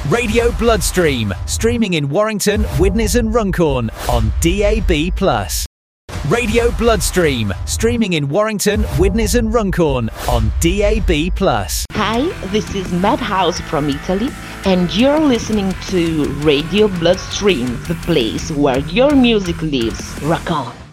Radio Bloodstream, streaming in Warrington, Widnes and Runcorn on DAB+. Radio Bloodstream, streaming in Warrington, Widnes and Runcorn on DAB+. Hi, this is Madhouse from Italy, and you're listening to Radio Bloodstream, the place where your music lives. Rock on!